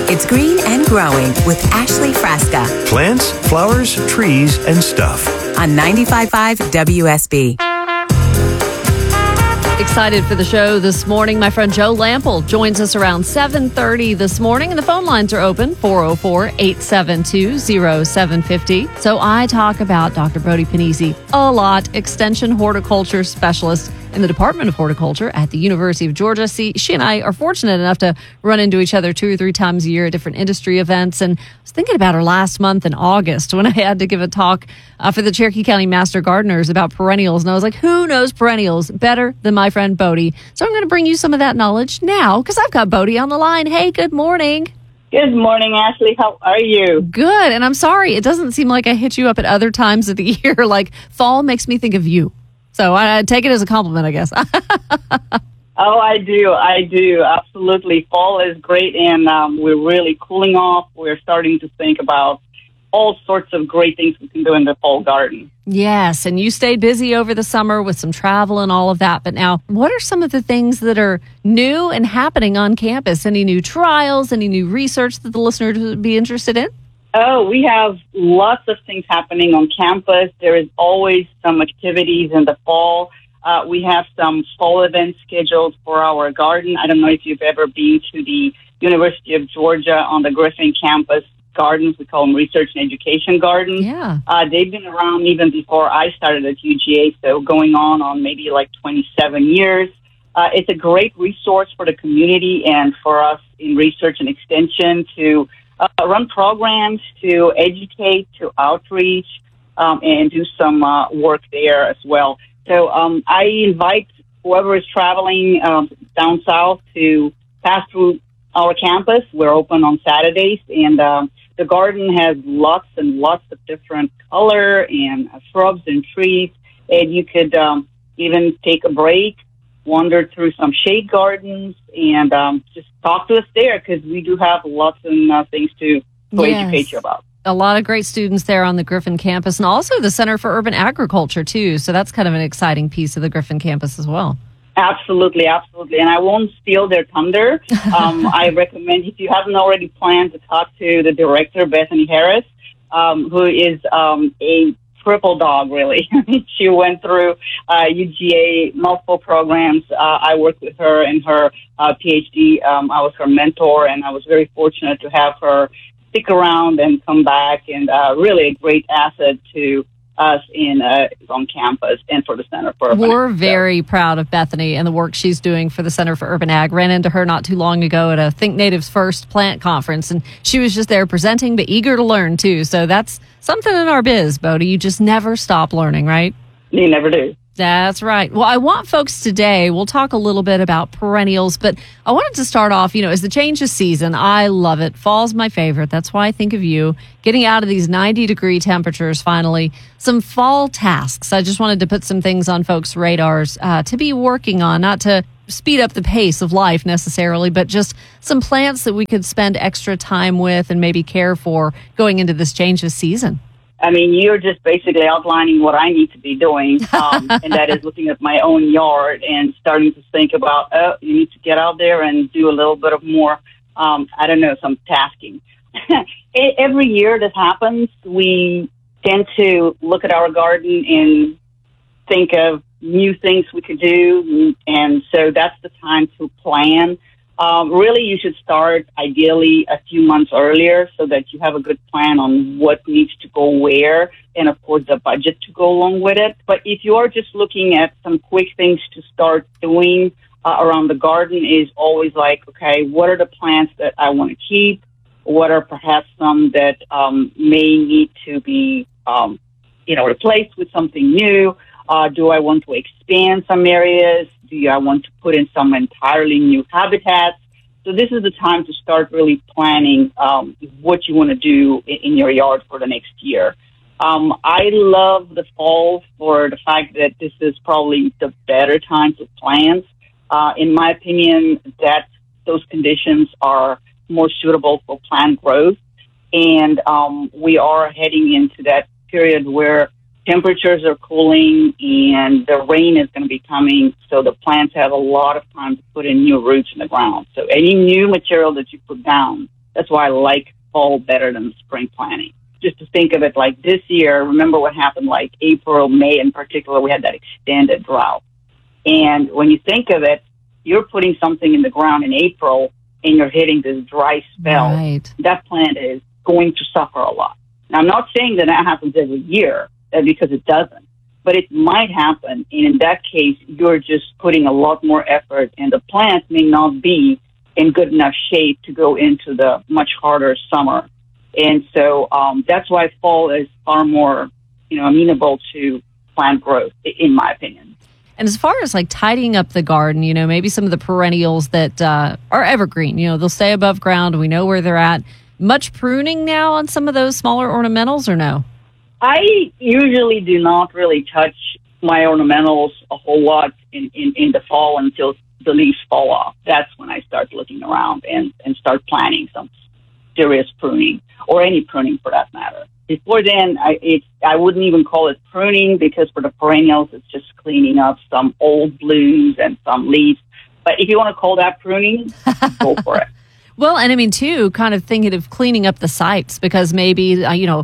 It's Green and Growing with Ashley Frasca Plants, flowers, trees, and stuff. on 95.5 WSB. Excited for the show this morning. My friend Joe Lampel joins us around 7:30 this morning, and the phone lines are open, 404-872-0750. So I talk about Dr. Bodie Pennisi a lot, Extension Horticulture Specialist in the Department of Horticulture at the University of Georgia. See, she and I are fortunate enough to run into each other 2 or 3 times a year at different industry events. And I was thinking about her last month in August when I had to give a talk for the Cherokee County Master Gardeners about perennials. And I was like, who knows perennials better than my friend Bodie? So I'm going to bring you some of that knowledge now because I've got Bodie on the line. Hey, good morning. Good morning, Ashley. How are you? Good. And I'm sorry, it doesn't seem like I hit you up at other times of the year. Like fall makes me think of you. So I take it as a compliment, I guess. Oh, I do. Absolutely. Fall is great, and we're really cooling off. We're starting to think about all sorts of great things we can do in the fall garden. Yes, and you stayed busy over the summer with some travel and all of that. But now, what are some of the things that are new and happening on campus? Any new trials, any new research that the listeners would be interested in? Oh, we have lots of things happening on campus. There is always some activities in the fall. We have some fall events scheduled for our garden. I don't know if you've ever been to the University of Georgia on the Griffin campus gardens. We call them Research and Education Gardens. Yeah. They've been around even before I started at UGA, so going on maybe like 27 years. It's a great resource for the community and for us in research and extension to run programs, to educate, to outreach, and do some work there as well. So I invite whoever is traveling down south to pass through our campus. We're open on Saturdays, and the garden has lots and lots of different color and shrubs and trees, and you could even take a break, wander through some shade gardens, and just talk to us there because we do have lots of things to educate you about. A lot of great students there on the Griffin campus, and also the Center for Urban Agriculture, too. So that's kind of an exciting piece of the Griffin campus as well. Absolutely. And I won't steal their thunder. I recommend, if you haven't already planned, to talk to the director, Bethany Harris, who is a triple dog, really. She went through UGA multiple programs. I worked with her in her PhD. I was her mentor, and I was very fortunate to have her stick around and come back, and really a great asset to us on campus and for the Center for Urban Ag. We're very proud of Bethany and the work she's doing for the Center for Urban Ag. Ran into her not too long ago at a Think Natives First plant conference, and she was just there presenting, but eager to learn too. So that's something in our biz, Bodie. You just never stop learning, right? You never do. That's right. Well, I want folks today, we'll talk a little bit about perennials, but I wanted to start off, as the change of season, I love it. Fall's my favorite. That's why I think of you. Getting out of these 90-degree temperatures finally. Some fall tasks. I just wanted to put some things on folks' radars to be working on, not to speed up the pace of life necessarily, but just some plants that we could spend extra time with and maybe care for going into this change of season. I mean, you're just basically outlining what I need to be doing, and that is looking at my own yard and starting to think about, you need to get out there and do a little bit of more, some tasking. Every year this happens, we tend to look at our garden and think of new things we could do, and so that's the time to plan. Really, you should start ideally a few months earlier so that you have a good plan on what needs to go where and, of course, the budget to go along with it. But if you are just looking at some quick things to start doing around the garden is always like, okay, what are the plants that I want to keep? What are perhaps some that may need to be, replaced with something new? Do I want to expand some areas? Do I want to put in some entirely new habitats? So this is the time to start really planning what you want to do in your yard for the next year. I love the fall for the fact that this is probably the better time to plant. In my opinion, that those conditions are more suitable for plant growth. And we are heading into that period where temperatures are cooling and the rain is going to be coming, so the plants have a lot of time to put in new roots in the ground. So any new material that you put down That's why I like fall better than spring planting. Just to think of it like this year, remember what happened like April, May in particular, we had that extended drought. And when you think of it, you're putting something in the ground in April and you're hitting this dry spell. Right. That plant is going to suffer a lot. Now, I'm not saying that happens every year because it doesn't, but it might happen. And in that case, you're just putting a lot more effort and the plant may not be in good enough shape to go into the much harder summer. And so that's why fall is far more, amenable to plant growth, in my opinion. And as far as like tidying up the garden, maybe some of the perennials that are evergreen, they'll stay above ground. We know where they're at. Much pruning now on some of those smaller ornamentals or no? I usually do not really touch my ornamentals a whole lot in the fall until the leaves fall off. That's when I start looking around and start planning some serious pruning, or any pruning for that matter. Before then, I wouldn't even call it pruning, because for the perennials, it's just cleaning up some old blooms and some leaves. But if you want to call that pruning, go for it. Well, and I mean, too, kind of thinking of cleaning up the sites, because maybe,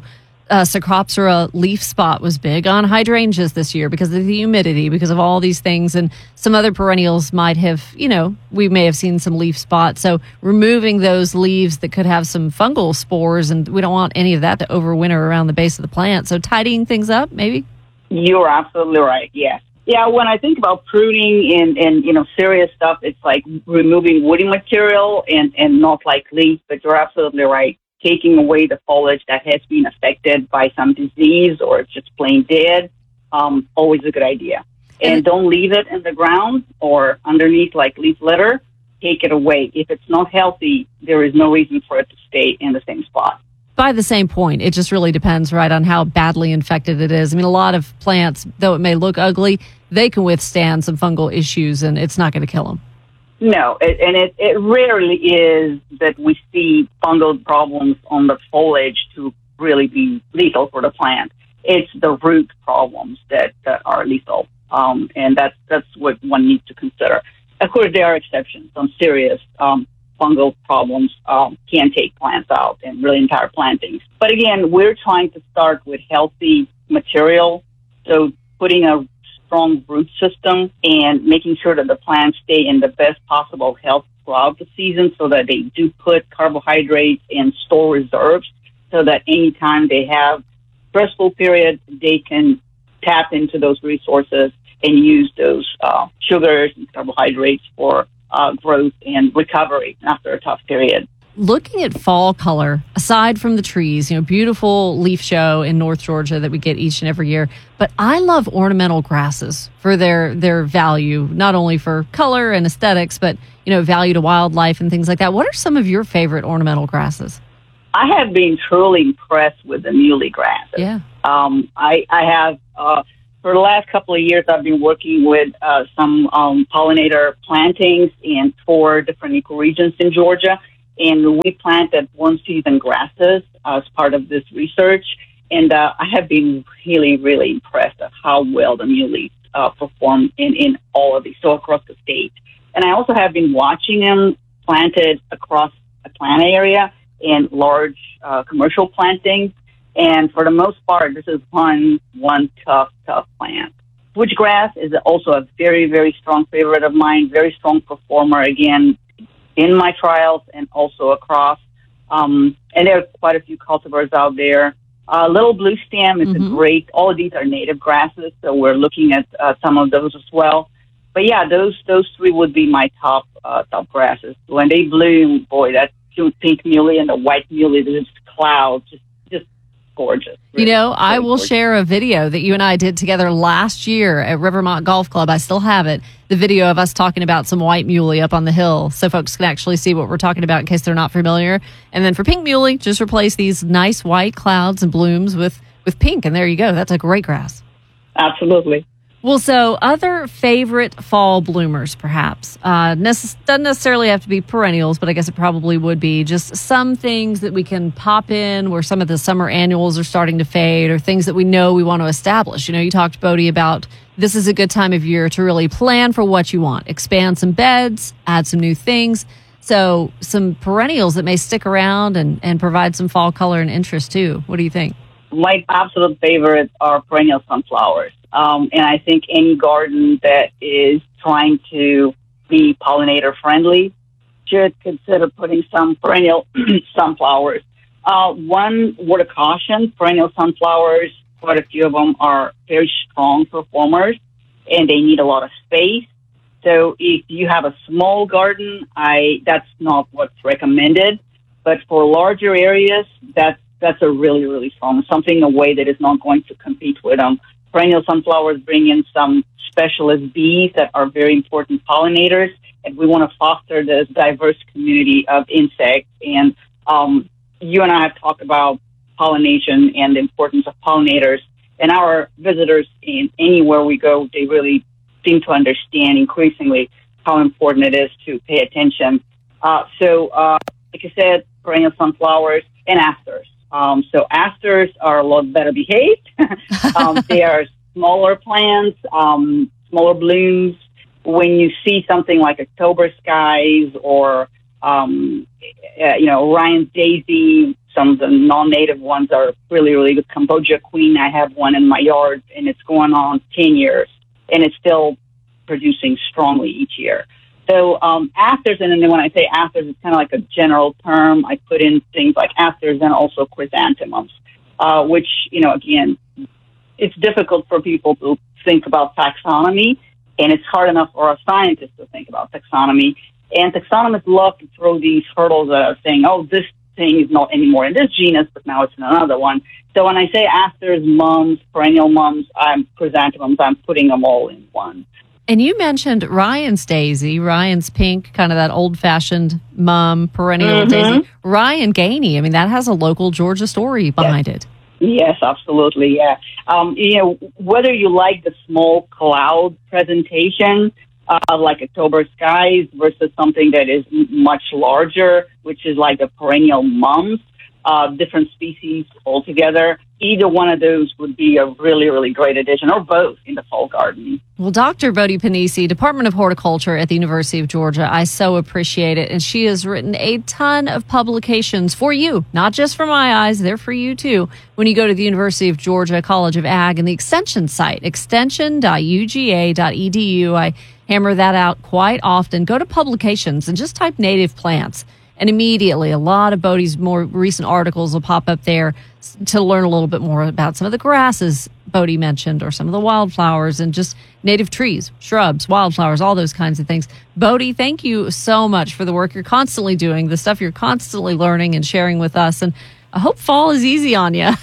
Cecropsera leaf spot was big on hydrangeas this year because of the humidity, because of all these things. And some other perennials might have, we may have seen some leaf spots. So removing those leaves that could have some fungal spores, and we don't want any of that to overwinter around the base of the plant. So tidying things up, maybe? You're absolutely right, yes. Yeah, when I think about pruning and serious stuff, it's like removing woody material and not like leaves, but you're absolutely right. Taking away the foliage that has been affected by some disease or it's just plain dead, always a good idea. And don't leave it in the ground or underneath like leaf litter. Take it away. If it's not healthy, there is no reason for it to stay in the same spot. By the same point, it just really depends, right, on how badly infected it is. I mean, a lot of plants, though it may look ugly, they can withstand some fungal issues, and it's not going to kill them. No, it rarely is that we see fungal problems on the foliage to really be lethal for the plant. It's the root problems that are lethal, and that's what one needs to consider. Of course, there are exceptions. Some serious fungal problems can take plants out and really entire plantings. But again, we're trying to start with healthy material, so putting a strong root system and making sure that the plants stay in the best possible health throughout the season, so that they do put carbohydrates and store reserves, so that anytime they have stressful period, they can tap into those resources and use those sugars and carbohydrates for growth and recovery after a tough period. Looking at fall color, aside from the trees, beautiful leaf show in North Georgia that we get each and every year, but I love ornamental grasses for their value, not only for color and aesthetics, but, value to wildlife and things like that. What are some of your favorite ornamental grasses? I have been truly impressed with the muley grasses. Yeah. I have, for the last couple of years, I've been working with some pollinator plantings in 4 different ecoregions in Georgia. And we planted one-season grasses as part of this research. And I have been really, really impressed at how well the muleys perform in all of these, so across the state. And I also have been watching them planted across a plant area in large commercial plantings. And for the most part, this is one tough plant. Switchgrass is also a very, very strong favorite of mine, very strong performer, again, in my trials and also across. And there are quite a few cultivars out there. Little Blue Stem is a great, all of these are native grasses, so we're looking at some of those as well. But yeah, those 3 would be my top grasses. When they bloom, boy, that pink muley and the white muley, there's clouds, just gorgeous. Really, I will share a video that you and I did together last year at Rivermont Golf Club. I still have it. The video of us talking about some white muley up on the hill, so folks can actually see what we're talking about in case they're not familiar. And then for pink muley, just replace these nice white clouds and blooms with pink, and there you go. That's a great grass. Absolutely. Well, so other favorite fall bloomers, perhaps. Doesn't necessarily have to be perennials, but I guess it probably would be just some things that we can pop in where some of the summer annuals are starting to fade, or things that we know we want to establish. You talked, Bodie, about this is a good time of year to really plan for what you want. Expand some beds, add some new things. So some perennials that may stick around and provide some fall color and interest too. What do you think? My absolute favorites are perennial sunflowers. And I think any garden that is trying to be pollinator friendly should consider putting some perennial sunflowers. One word of caution, perennial sunflowers, quite a few of them are very strong performers and they need a lot of space. So if you have a small garden, that's not what's recommended. But for larger areas, that's a really, really strong, something in a way that is not going to compete with them. Perennial sunflowers bring in some specialist bees that are very important pollinators, and we want to foster this diverse community of insects. And you and I have talked about pollination and the importance of pollinators, and our visitors anywhere we go, they really seem to understand increasingly how important it is to pay attention. So, like I said, perennial sunflowers and asters. So asters are a lot better behaved. They are smaller plants, smaller blooms. When you see something like October skies or, Orion's daisy, some of the non-native ones are really, really good. Cambodia queen, I have one in my yard, and it's going on 10 years, and it's still producing strongly each year. So asters, and then when I say asters, it's kind of like a general term. I put in things like asters and also chrysanthemums, which, again, it's difficult for people to think about taxonomy, and it's hard enough for a scientist to think about taxonomy. And taxonomists love to throw these hurdles that are saying, oh, this thing is not anymore in this genus, but now it's in another one. So when I say asters, mums, perennial mums, chrysanthemums, I'm putting them all in one. And you mentioned Ryan's daisy, Ryan's pink, kind of that old-fashioned mum perennial daisy. Ryan Gainey, that has a local Georgia story behind it. Yes, absolutely, yeah. Whether you like the small cloud presentation, like October skies, versus something that is much larger, which is like the perennial mums, different species altogether. Either one of those would be a really, really great addition, or both in the fall garden. Well, Dr. Bodie Pennisi, Department of Horticulture at the University of Georgia, I so appreciate it. And she has written a ton of publications for you, not just for my eyes, they're for you too. When you go to the University of Georgia College of Ag and the Extension site, extension.uga.edu, I hammer that out quite often. Go to publications and just type native plants. And immediately, a lot of Bodie's more recent articles will pop up there to learn a little bit more about some of the grasses Bodie mentioned, or some of the wildflowers, and just native trees, shrubs, wildflowers, all those kinds of things. Bodie, thank you so much for the work you're constantly doing, the stuff you're constantly learning and sharing with us. And I hope fall is easy on you.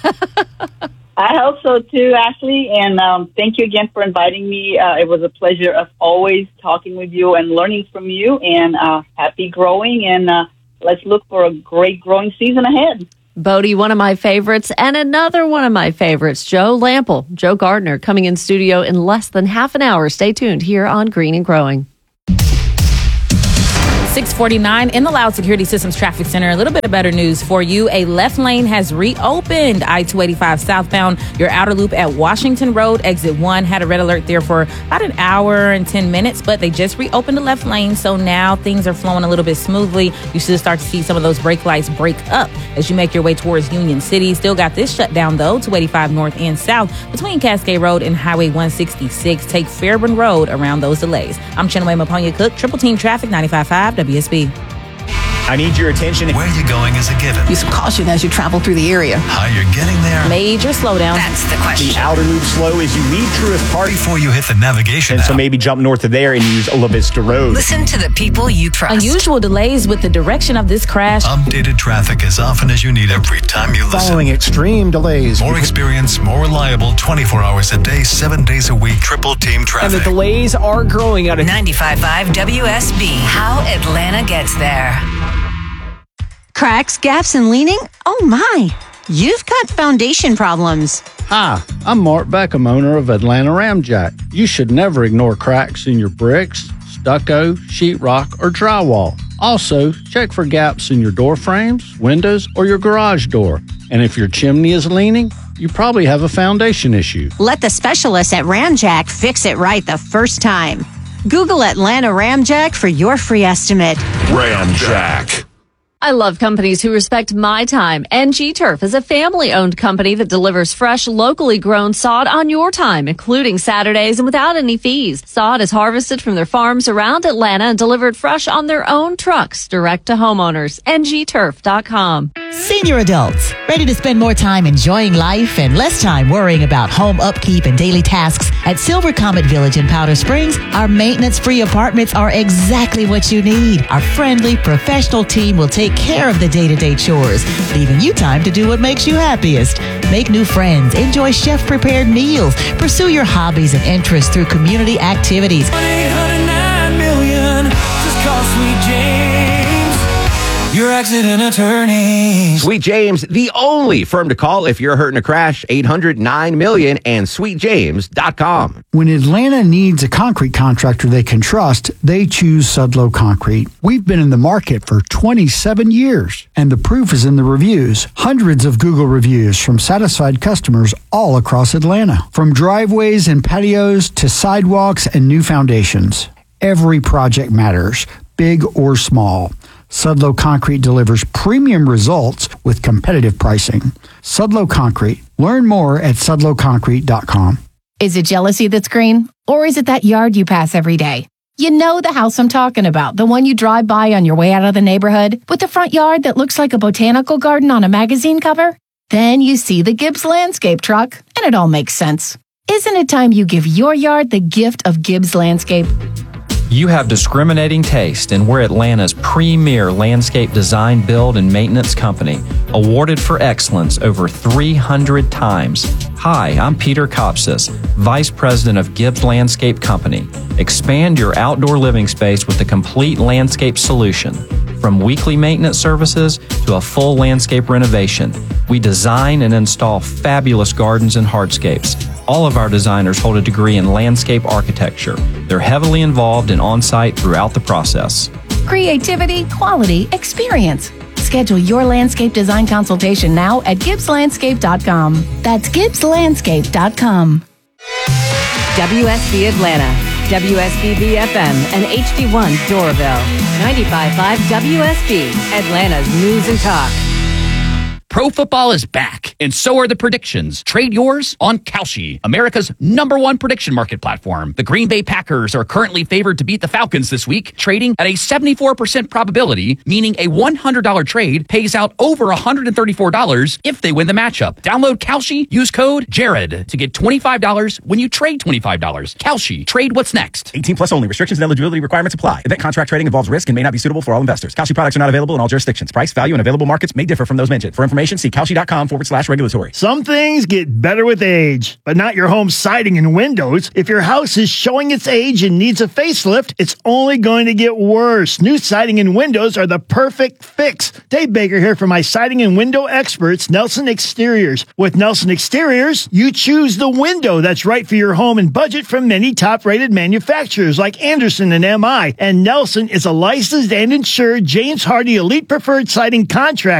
I hope so too, Ashley. And thank you again for inviting me. It was a pleasure, as always, talking with you and learning from you. And happy growing, and let's look for a great growing season ahead. Bodie, one of my favorites, and another one of my favorites, Joe Lample, Joe Gardner, coming in studio in less than half an hour. Stay tuned here on Green and Growing. 649 in the Loud Security Systems Traffic Center. A little bit of better news for you. A left lane has reopened. I-285 southbound, your outer loop at Washington Road, exit 1. Had a red alert there for about an hour and 10 minutes, but they just reopened the left lane, so now things are flowing a little bit smoothly. You should start to see some of those brake lights break up as you make your way towards Union City. Still got this shut down, though, 285 north and south between Cascade Road and Highway 166. Take Fairburn Road around those delays. I'm Chinwe Maponya-Cook, Triple Team Traffic, 95.5 WSB. I need your attention. Where you're going is a given. Use some caution as you travel through the area. How you're getting there. Major slowdown. That's the question. The outer loop slow as you leave Truist Park. Before you hit the navigation And so app. maybe jump north of there and use La Vista Road. Listen to the people you trust. Unusual delays with the direction of this crash. Updated traffic as often as you need every time you listen. Following extreme delays. More experience, more reliable, 24 hours a day, 7 days a week. Triple Team And Traffic. the delays are growing out of 95.5 WSB. How Atlanta gets there. Cracks, gaps, and leaning? Oh my! You've got foundation problems. Hi, I'm Mark Beckham, owner of Atlanta Ramjack. You should never ignore cracks in your bricks, stucco, sheetrock, or drywall. Also, check for gaps in your door frames, windows, or your garage door. And if your chimney is leaning, you probably have a foundation issue. Let the specialists at Ramjack fix it right the first time. Google Atlanta Ramjack for your free estimate. Ramjack. I love companies who respect my time. NG Turf is a family-owned company that delivers fresh, locally grown sod on your time, including Saturdays and without any fees. Sod is harvested from their farms around Atlanta and delivered fresh on their own trucks direct to homeowners. ngturf.com. Senior adults, ready to spend more time enjoying life and less time worrying about home upkeep and daily tasks? At Silver Comet Village in Powder Springs, our maintenance-free apartments are exactly what you need. Our friendly, professional team will take care of the day-to-day chores, leaving you time to do what makes you happiest. Make new friends, enjoy chef-prepared meals, pursue your hobbies and interests through community activities. 1-800-9 million, just call Sweet James, your accident attorney. Sweet James, the only firm to call if you're hurt in a crash. 800-9-MILLION and sweetjames.com. When Atlanta needs a concrete contractor they can trust, they choose Sudlow Concrete. We've been in the market for 27 years, and the proof is in the reviews. Hundreds of Google reviews from satisfied customers all across Atlanta. From driveways and patios to sidewalks and new foundations. Every project matters, big or small. Sudlow Concrete delivers premium results with competitive pricing. Sudlow Concrete. Learn more at sudlowconcrete.com. Is it jealousy that's green? Or is it that yard you pass every day? You know the house I'm talking about, the one you drive by on your way out of the neighborhood, with the front yard that looks like a botanical garden on a magazine cover? Then you see the Gibbs Landscape truck, and it all makes sense. Isn't it time you give your yard the gift of Gibbs Landscape? You have discriminating taste, and we're Atlanta's premier landscape design, build, and maintenance company, awarded for excellence over 300 times. Hi, I'm Peter Kopsis, Vice President of Gibbs Landscape Company. Expand your outdoor living space with a complete landscape solution. From weekly maintenance services to a full landscape renovation, we design and install fabulous gardens and hardscapes. All of our designers hold a degree in landscape architecture. They're heavily involved and on-site throughout the process. Creativity, quality, experience. Schedule your landscape design consultation now at GibbsLandscape.com. That's GibbsLandscape.com. WSB Atlanta, WSB BFM, and HD1 Doraville. 95.5 WSB, Atlanta's News and Talk. Pro football is back, and so are the predictions. Trade yours on Kalshi, America's #1 prediction market platform. The Green Bay Packers are currently favored to beat the Falcons this week, trading at a 74% probability, meaning a $100 trade pays out over $134 if they win the matchup. Download Kalshi, use code JARED to get $25 when you trade $25. Kalshi, trade what's next. 18 plus only. Restrictions and eligibility requirements apply. Event contract trading involves risk and may not be suitable for all investors. Kalshi products are not available in all jurisdictions. Price, value, and available markets may differ from those mentioned. For information, see Kalshi.com/regulatory. Some things get better with age, but not your home siding and windows. If your house is showing its age and needs a facelift, it's only going to get worse. New siding and windows are the perfect fix. Dave Baker here for my siding and window experts, Nelson Exteriors. With Nelson Exteriors, you choose the window that's right for your home and budget from many top-rated manufacturers like Anderson and MI. And Nelson is a licensed and insured James Hardie Elite Preferred Siding contractor.